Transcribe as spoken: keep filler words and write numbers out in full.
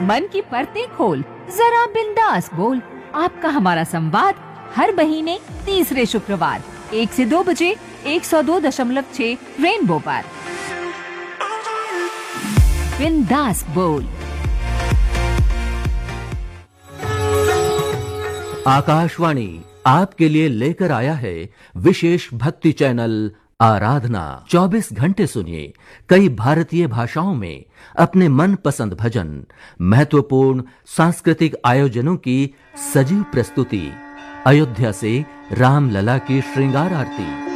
मन की परतें खोल, जरा बिंदास बोल। आपका हमारा संवाद हर महीने तीसरे शुक्रवार एक से दो बजे एक सौ दो दशमलव छह रेनबो पर। बिंदास बोल। आकाशवाणी आपके लिए लेकर आया है विशेष भक्ति चैनल आराधना। चौबीस घंटे सुनिए कई भारतीय भाषाओं में अपने मन पसंद भजन, महत्वपूर्ण सांस्कृतिक आयोजनों की सजीव प्रस्तुति, अयोध्या से रामलला की श्रृंगार आरती।